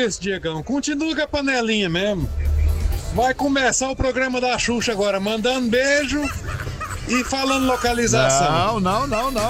isso, Diegão. Continua com a panelinha mesmo. Vai começar o programa da Xuxa agora, mandando beijo e falando localização. Não.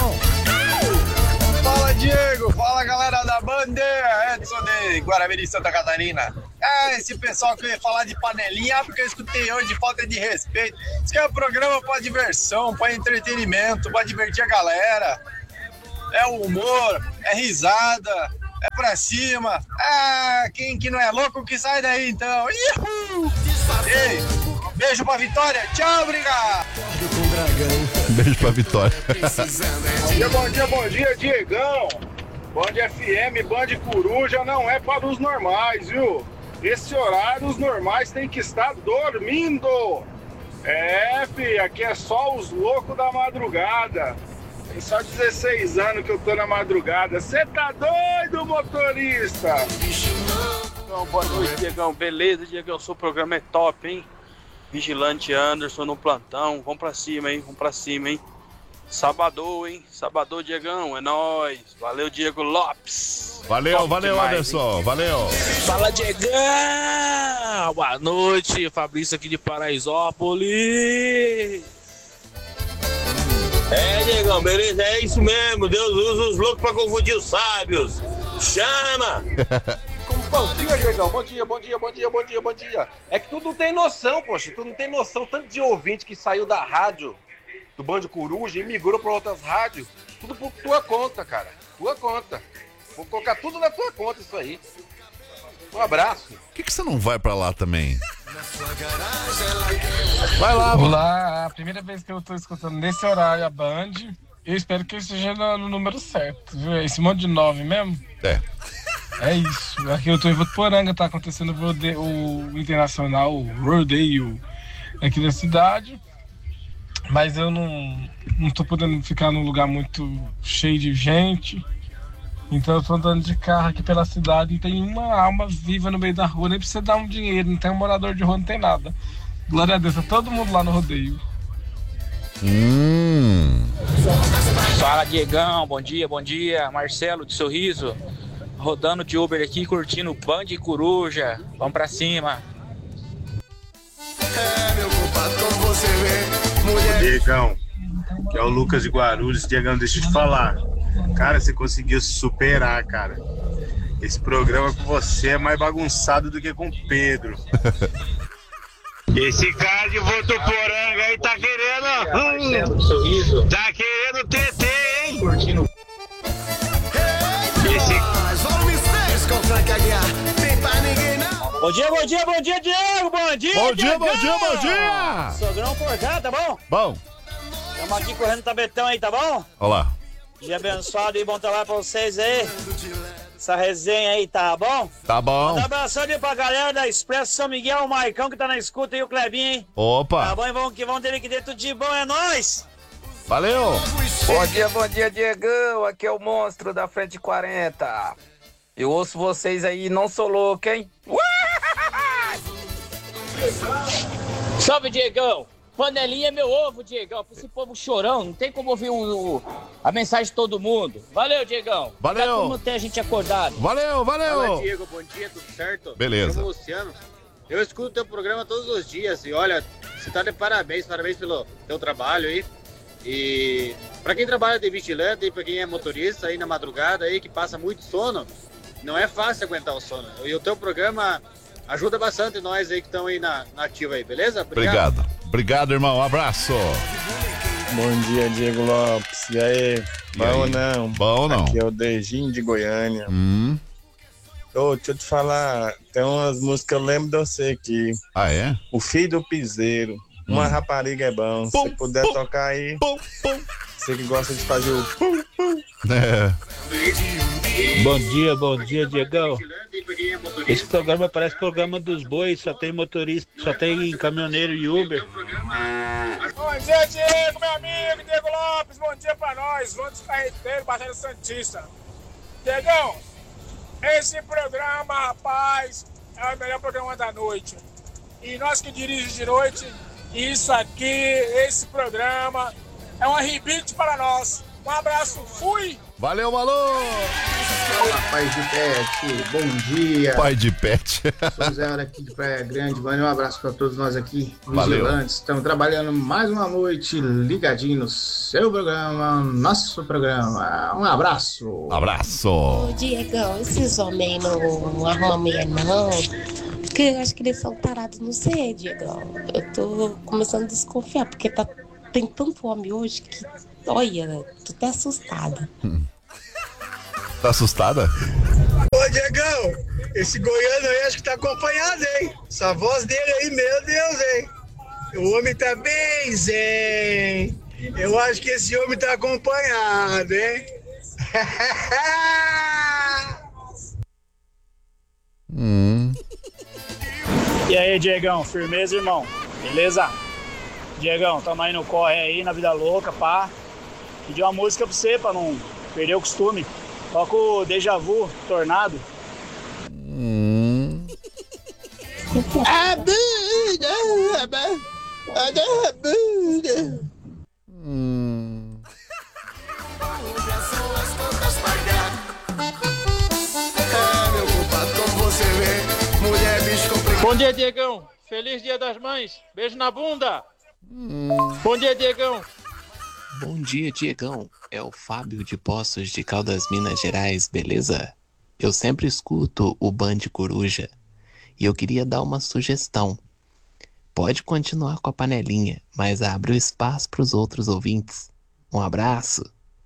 Fala, Diego. Fala, galera da Bandeira. Edson de Guaramirim, Santa Catarina. Esse pessoal que ia falar de panelinha, porque eu escutei hoje de falta de respeito. Isso que é um programa para diversão, para entretenimento, para divertir a galera. É o humor, é risada, é pra cima. Quem que não é louco que sai daí então. Ihu! Ei, beijo pra Vitória. Tchau, obrigado. Beijo pra Vitória. Bom dia, Diegão. Band FM, Band Coruja não é para os normais, viu? Esse horário os normais têm que estar dormindo. Aqui é só os loucos da madrugada. Tem só 16 anos que eu tô na madrugada. Você tá doido, motorista? Então, boa noite, Diegão. Beleza, Diegão? Seu programa é top, hein? Vigilante Anderson no plantão. Vamos pra cima, hein? Sabadão, hein? Sabadão, Diegão. É nóis. Valeu, Diego Lopes. Valeu, demais, Anderson. Hein? Valeu. Fala, Diegão! Boa noite, Fabrício aqui de Paraisópolis. Diegão, beleza? É isso mesmo. Deus usa os loucos pra confundir os sábios. Chama! Bom dia, Diegão. Bom dia. É que tu não tem noção, poxa. Tu não tem noção tanto de ouvinte que saiu da rádio do Band Coruja e migrou para outras rádios. Tudo por tua conta, cara. Tua conta. Vou colocar tudo na tua conta isso aí. Um abraço. Por que você não vai pra lá também? Vai lá, Olá, a primeira vez que eu tô escutando nesse horário a Band. Eu espero que eu esteja no número certo, viu? Esse monte de 9 mesmo? É isso. Aqui eu tô em Votuporanga, tá acontecendo o internacional, o rodeio aqui da cidade. Mas eu não tô podendo ficar num lugar muito cheio de gente. Então eu tô andando de carro aqui pela cidade, não tem uma alma viva no meio da rua, nem precisa dar um dinheiro, não tem um morador de rua, não tem nada. Glória a Deus, tá todo mundo lá no rodeio. Fala, Diegão, bom dia. Marcelo de Sorriso, rodando de Uber aqui, curtindo Band Coruja. Vamos pra cima. Meu compadre, como você vê, mulher... Diegão, que é o Lucas de Guarulhos. Diegão, deixa eu te falar. Cara, você conseguiu se superar, cara. Esse programa com você é mais bagunçado do que com o Pedro. Esse cara de Votuporanga aí tá querendo... Tá querendo TT, hein? Curtindo. Bom dia, Diego! Bom dia! Sogrão por cá, tá bom? Bom. Estamos aqui correndo o tabetão aí, tá bom? Olá. Dia abençoado e bom trabalho pra vocês aí. Essa resenha aí, tá bom? Tá bom. Manda um abraço ali pra galera da Expresso São Miguel, o Maicão que tá na escuta e o Clebinho, hein? Opa. Tá bom, e vamos ter que ter tudo de bom, é nóis! Valeu! Bom dia, Diegão. Aqui é o monstro da frente 40. Eu ouço vocês aí, não sou louco, hein? Salve, Diegão! Panelinha é meu ovo, Diegão. Pra esse povo chorão, não tem como ouvir a mensagem de todo mundo. Valeu, Diegão. Valeu. Como manter a gente acordado. Valeu. Fala, Diego. Bom dia, tudo certo? Beleza. Eu sou o Luciano. Eu escuto teu programa todos os dias e olha, você tá de parabéns pelo teu trabalho aí. E pra quem trabalha de vigilante e pra quem é motorista aí na madrugada aí, que passa muito sono, não é fácil aguentar o sono. E o teu programa ajuda bastante nós aí que estão aí na ativa aí, beleza? Obrigado, irmão. Um abraço. Bom dia, Diego Lopes. E aí? Bom ou não? Bom ou não? Aqui é o Dejinho de Goiânia. Deixa eu te falar, tem umas músicas que eu lembro de você aqui. Ah, é? O Filho do Piseiro. Uma rapariga é bom. Se puder tocar aí. Você que gosta de fazer o Bom dia, Diegão. Esse programa parece programa dos bois, só tem motorista, só tem caminhoneiro e Uber. Bom dia, Diego, meu amigo, Diego Lopes. Bom dia pra nós, João dos Carreteiros, Baixada Santista. Diegão, esse programa, rapaz, é o melhor programa da noite. E nós que dirigimos de noite, isso aqui, esse programa, é um arrebite para nós. Um abraço, fui! Valeu, Malu! Pai de Pet, bom dia. Pai de Pet. Sou Zé Hora aqui de Praia Grande. Mande um abraço para todos nós aqui, Valeu. vigilantes. Estamos trabalhando mais uma noite ligadinho no seu programa, nosso programa. Um abraço. Abraço. Ô, Diegão, esses homens não arrumam mulher, não. Porque eu acho que eles são tarados, não sei, Diegão. Eu tô começando a desconfiar, porque tem tanto homem hoje que, olha, tô até assustada. Tá assustada? Ô, Diegão, esse goiano aí acho que tá acompanhado, hein? Essa voz dele aí, meu Deus, hein? O homem tá bem zen. Eu acho que esse homem tá acompanhado, hein? E aí, Diegão, firmeza, irmão? Beleza? Diegão, tamo aí no corre aí, na vida louca, pá. Pedi uma música pra você, pra não perder o costume. Toca o Deja Vu, Tornado. Bom dia, Diegão. Feliz Dia das Mães. Beijo na bunda. Bom dia, Diegão. Bom dia, Diegão. É o Fábio de Poços de Caldas, Minas Gerais, beleza? Eu sempre escuto o Band Coruja e eu queria dar uma sugestão. Pode continuar com a panelinha, mas abre o espaço para os outros ouvintes. Um abraço.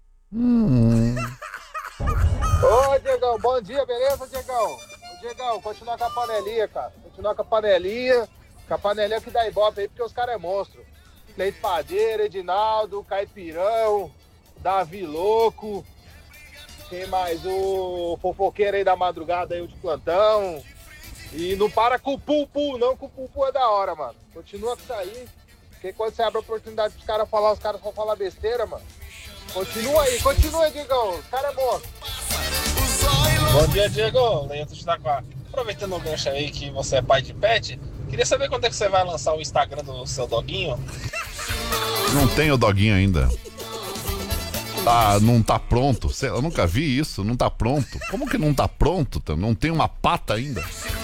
Ô, Diegão, bom dia, beleza, Diegão? Ô, Diegão, continuar com a panelinha, cara. Continuar com a panelinha que dá ibope aí, porque os caras é monstro. Leite Padeiro, Edinaldo, Caipirão, Davi Louco, quem mais? O fofoqueiro aí da madrugada aí, o de plantão. E não para com o Pulpu, não, que o Pulpu é da hora, mano. Continua com isso aí, porque quando você abre a oportunidade pros caras falar, os caras vão falar besteira, mano. Continua aí, Diegão, os caras é monstro. Bom dia, Diego. Leandro de Itaquá. Aproveitando o gancho aí que você é pai de pet, queria saber quando é que você vai lançar o Instagram do seu doguinho? Não tem o doguinho ainda. Não tá pronto. Eu nunca vi isso, não tá pronto. Como que não tá pronto? Não tem uma pata ainda.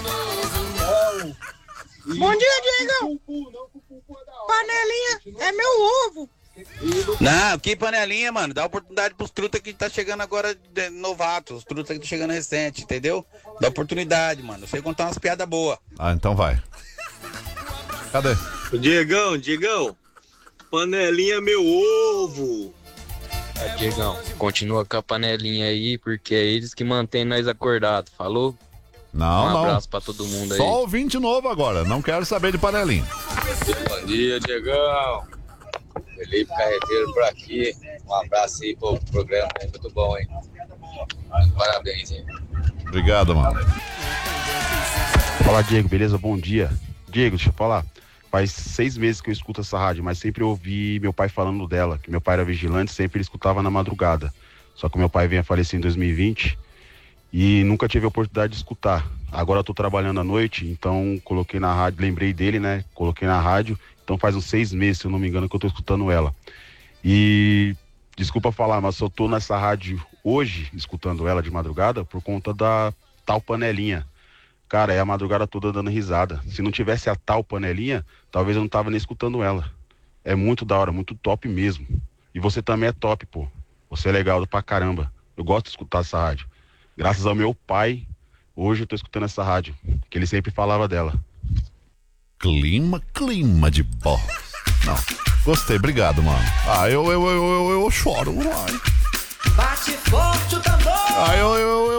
Bom dia, Diego. Panelinha é meu ovo. Não, que panelinha, mano. Dá oportunidade pros truta que tá chegando agora novatos, os truta que tá chegando recente, entendeu? Dá oportunidade, mano. Eu sei contar umas piadas boas. Então vai. Cadê? Diegão, panelinha é meu ovo. Diegão, continua com a panelinha aí, porque é eles que mantêm nós acordados, falou? Não. Um abraço pra todo mundo aí. Só ouvinte novo agora, não quero saber de panelinha. Bom dia, Diegão. Felipe Carreteiro por aqui. Um abraço aí pro programa, é muito bom, hein? Parabéns, hein? Obrigado, mano. Fala, Diego, beleza? Bom dia. Diego, deixa eu falar. Faz 6 meses que eu escuto essa rádio, mas sempre ouvi meu pai falando dela, que meu pai era vigilante, sempre ele escutava na madrugada. Só que meu pai veio a falecer em 2020 e nunca tive a oportunidade de escutar. Agora eu tô trabalhando à noite, então coloquei na rádio, lembrei dele, né? Coloquei na rádio, então faz uns 6 meses, se eu não me engano, que eu tô escutando ela. E desculpa falar, mas eu tô nessa rádio hoje, escutando ela de madrugada, por conta da tal panelinha. Cara, é a madrugada toda dando risada. Se não tivesse a tal panelinha, talvez eu não tava nem escutando ela. É muito da hora, muito top mesmo. E você também é top, pô. Você é legal pra caramba. Eu gosto de escutar essa rádio. Graças ao meu pai, hoje eu tô escutando essa rádio, que ele sempre falava dela. Clima de bosta. Não, gostei, obrigado, mano. Eu choro. Bate forte o tambor. Eu